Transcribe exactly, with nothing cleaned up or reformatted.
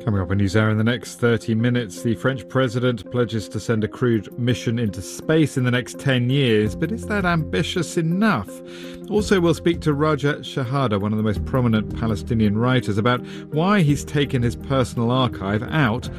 Coming up on NewsHour in the next thirty minutes, the French president pledges to send a crewed mission into space in the next ten years. But is that ambitious enough? Also, we'll speak to Raja Shehadeh, one of the most prominent Palestinian writers, about why he's taken his personal archive out